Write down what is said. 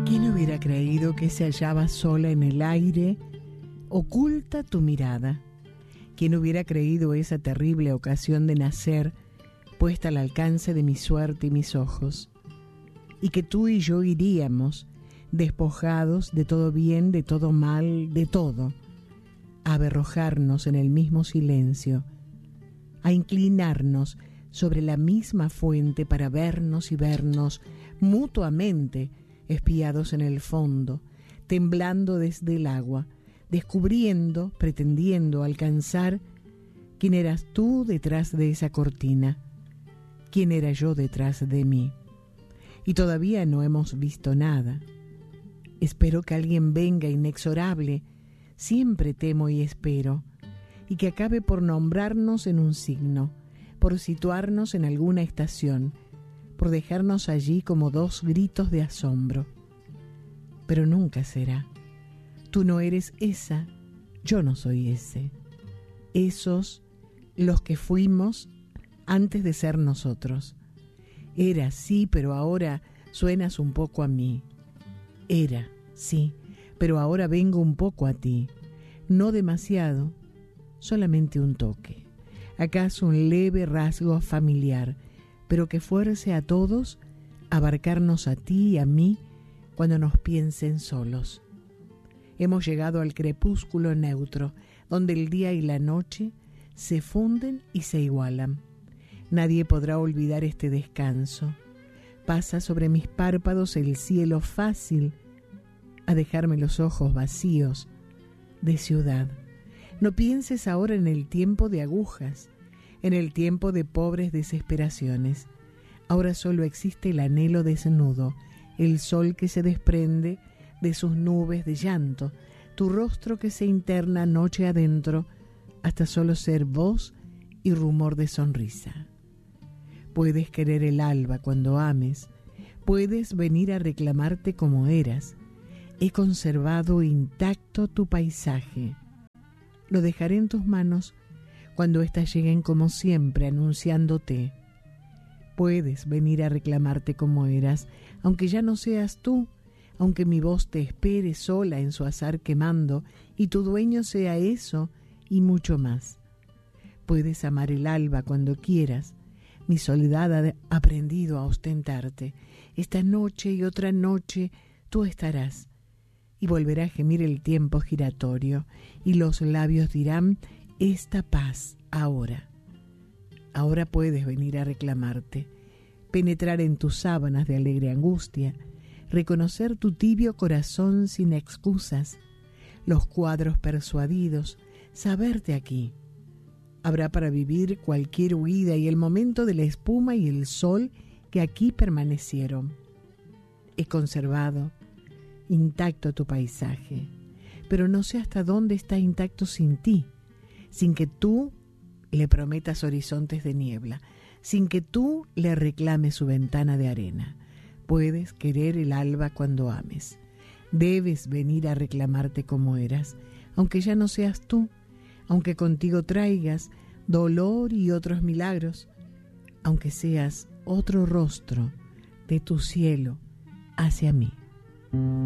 ¿Quién hubiera creído que se hallaba sola en el aire, oculta tu mirada? ¿Quién hubiera creído esa terrible ocasión de nacer, puesta al alcance de mi suerte y mis ojos? Y que tú y yo iríamos, despojados de todo bien, de todo mal, de todo, a aberrojarnos en el mismo silencio, a inclinarnos sobre la misma fuente para vernos y vernos mutuamente, espiados en el fondo, temblando desde el agua, descubriendo, pretendiendo alcanzar quién eras tú detrás de esa cortina, quién era yo detrás de mí. Y todavía no hemos visto nada. Espero que alguien venga inexorable, siempre temo y espero, y que acabe por nombrarnos en un signo, por situarnos en alguna estación, por dejarnos allí como dos gritos de asombro. Pero nunca será. Tú no eres esa, yo no soy ese. Esos, los que fuimos antes de ser nosotros. Era, sí, pero ahora suenas un poco a mí. Era, sí, pero ahora vengo un poco a ti. No demasiado, solamente un toque. ¿Acaso un leve rasgo familiar, pero que fuerce a todos a abarcarnos a ti y a mí cuando nos piensen solos? Hemos llegado al crepúsculo neutro, donde el día y la noche se funden y se igualan. Nadie podrá olvidar este descanso. Pasa sobre mis párpados el cielo fácil a dejarme los ojos vacíos de ciudad. No pienses ahora en el tiempo de agujas, en el tiempo de pobres desesperaciones. Ahora solo existe el anhelo desnudo, el sol que se desprende de sus nubes de llanto, tu rostro que se interna noche adentro hasta solo ser voz y rumor de sonrisa. Puedes querer el alba cuando ames, puedes venir a reclamarte como eras. He conservado intacto tu paisaje. Lo dejaré en tus manos cuando éstas lleguen como siempre anunciándote. Puedes venir a reclamarte como eras, aunque ya no seas tú, aunque mi voz te espere sola en su azar quemando y tu dueño sea eso y mucho más. Puedes amar el alba cuando quieras. Mi soledad ha aprendido a ostentarte. Esta noche y otra noche tú estarás y volverá a gemir el tiempo giratorio y los labios dirán: esta paz ahora. Ahora puedes venir a reclamarte, penetrar en tus sábanas de alegre angustia, reconocer tu tibio corazón sin excusas, los cuadros persuadidos, saberte aquí. Habrá para vivir cualquier huida y el momento de la espuma y el sol que aquí permanecieron. He conservado intacto tu paisaje, pero no sé hasta dónde está intacto sin ti, sin que tú le prometas horizontes de niebla, sin que tú le reclames su ventana de arena. Puedes querer el alba cuando ames. Debes venir a reclamarte como eras, aunque ya no seas tú, aunque contigo traigas dolor y otros milagros, aunque seas otro rostro de tu cielo hacia mí.